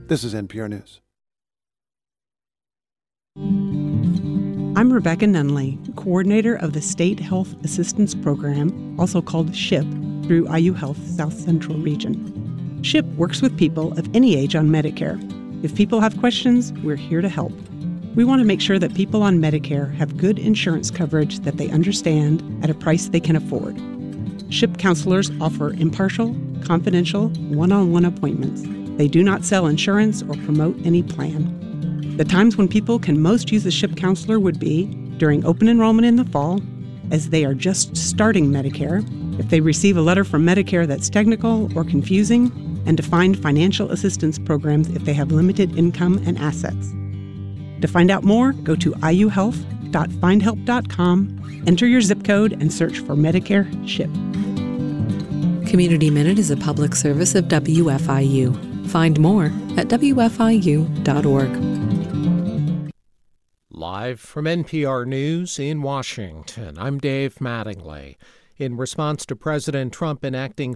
This is NPR News. I'm Rebecca Nunley, coordinator of the State Health Assistance Program, also called SHIP, through IU Health South Central Region. SHIP works with people of any age on Medicare. If people have questions, we're here to help. We want to make sure that people on Medicare have good insurance coverage that they understand at a price they can afford. SHIP counselors offer impartial, confidential, one-on-one appointments. They do not sell insurance or promote any plan. The times when people can most use a SHIP counselor would be during open enrollment in the fall, as they are just starting Medicare, if they receive a letter from Medicare that's technical or confusing, and to find financial assistance programs if they have limited income and assets. To find out more, go to iuhealth.findhelp.com, enter your zip code, and search for Medicare SHIP. Community Minute is a public service of WFIU. Find more at wfiu.org. Live from NPR News in Washington, I'm Dave Mattingly. In response to President Trump enacting